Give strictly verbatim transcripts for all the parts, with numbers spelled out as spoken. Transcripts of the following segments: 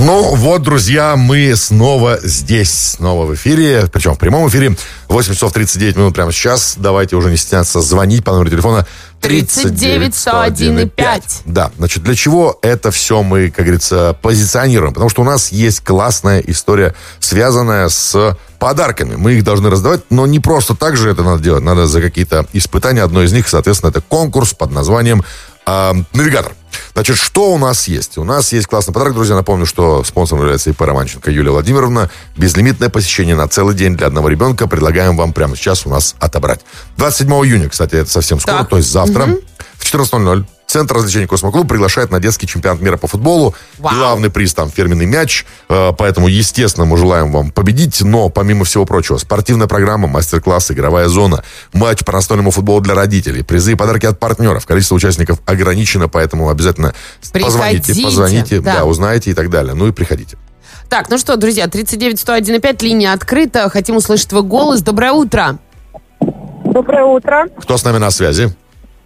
Ну вот, друзья, мы снова здесь, снова в эфире, причем в прямом эфире. восемь часов тридцать девять минут прямо сейчас. Давайте уже не стесняться звонить по номеру телефона тридцать девять сто один и пять. Да, значит, для чего это все мы, как говорится, позиционируем? Потому что у нас есть классная история, связанная с подарками. Мы их должны раздавать, но не просто так же это надо делать. Надо за какие-то испытания. Одно из них, соответственно, это конкурс под названием э, «Навигатор». Значит, что у нас есть? У нас есть классный подарок, друзья. Напомню, что спонсором является ИП Романченко Юлия Владимировна. Безлимитное посещение на целый день для одного ребенка. Предлагаем вам прямо сейчас у нас отобрать. двадцать седьмого июня, кстати, это совсем скоро, так. То есть завтра, угу. в четырнадцать ноль ноль. Центр развлечений «Космоклуб» приглашает на детский чемпионат мира по футболу. Вау. Главный приз там фирменный мяч. Поэтому, естественно, мы желаем вам победить. Но, помимо всего прочего, спортивная программа, мастер-класс, игровая зона, матч по настольному футболу для родителей, призы и подарки от партнеров. Количество участников ограничено, поэтому обязательно приходите, позвоните, позвоните, да. да, узнаете и так далее. Ну и приходите. Так, ну что, друзья, тридцать девять сто один и пять, линия открыта. Хотим услышать твой голос. Доброе утро. Доброе утро. Кто с нами на связи?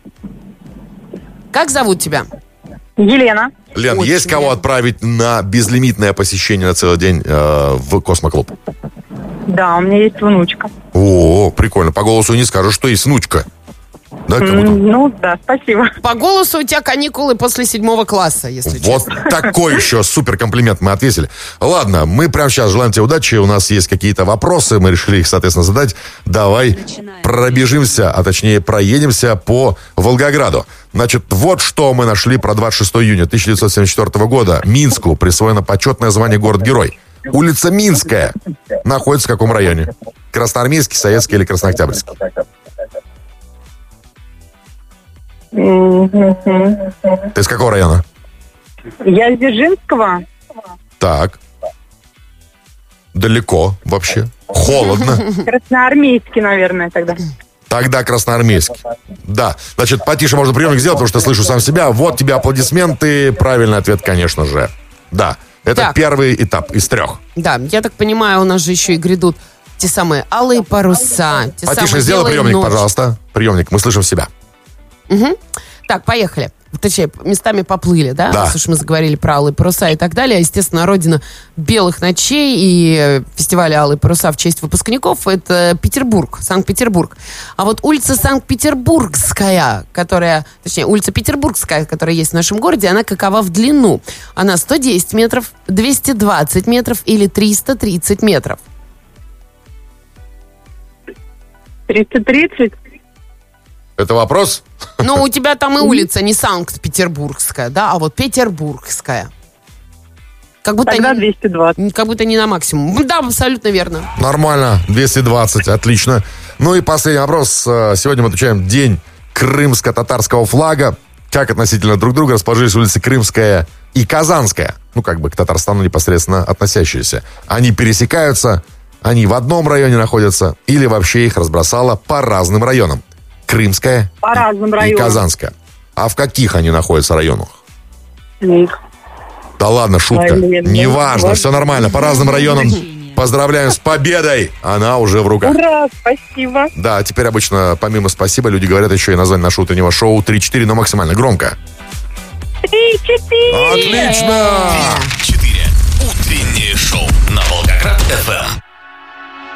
Как зовут тебя? Елена. Лен, Очень есть кого Лен. отправить на безлимитное посещение на целый день э, в Космоклуб? Да, у меня есть внучка. О, прикольно. По голосу не скажешь, что есть внучка. Да, как будто... Ну, да, спасибо. По голосу у тебя каникулы после седьмого класса, если вот честно. Вот такой еще супер комплимент мы ответили. Ладно, мы прямо сейчас желаем тебе удачи. У нас есть какие-то вопросы, мы решили их, соответственно, задать. Давай Начинаем. пробежимся, а точнее проедемся по Волгограду. Значит, вот что мы нашли про двадцать шестого июня тысяча девятьсот семьдесят четвёртого года. Минску присвоено почетное звание «Город-герой». Улица Минская находится в каком районе? Красноармейский, Советский или Краснооктябрьский? Ты из какого района? Я из Дзержинского. Так. Далеко вообще. Холодно. Красноармейский, наверное, тогда. Тогда Красноармейский. Да. Значит, потише можно приемник сделать, потому что слышу сам себя. Вот тебе аплодисменты. Правильный ответ, конечно же. Да. Это так. Первый этап из трех. Да, я так понимаю, у нас же еще и грядут те самые алые паруса. Те потише сделай приемник, ночи. Пожалуйста. Приемник, мы слышим себя. Угу. Так, поехали. Точнее, местами поплыли, да? Да. Слушай, мы заговорили про алые паруса и так далее. Естественно, родина белых ночей и фестиваля «Алые паруса» в честь выпускников — это Петербург, Санкт-Петербург. А вот улица Санкт-Петербургская, которая, точнее, улица Петербургская, которая есть в нашем городе, она какова в длину? Она сто десять метров, двести двадцать метров или триста тридцать метров? триста тридцать. Это вопрос? Ну, у тебя там и улица не Санкт-Петербургская, да, а вот Петербургская. Как будто Тогда не, двести двадцать. Как будто не на максимум. Да, абсолютно верно. Нормально, двести двадцать, отлично. Ну и последний вопрос. Сегодня мы отвечаем День крымско-татарского флага. Как относительно друг друга расположились улицы Крымская и Казанская? Ну, как бы к Татарстану непосредственно относящиеся. Они пересекаются, они в одном районе находятся или вообще их разбросало по разным районам? Крымская по разным и районам. Казанская. А в каких они находятся районах? Нет. Да ладно, шутка. Неважно, все нормально. По разным районам. Поздравляем с победой. Она уже в руках. Ура, спасибо. Да, теперь обычно, помимо «спасибо», люди говорят еще и название нашего утреннего шоу три-четыре, но максимально громко. три-четыре. Отлично! четыре. Утреннее шоу на Волгоград эф эм.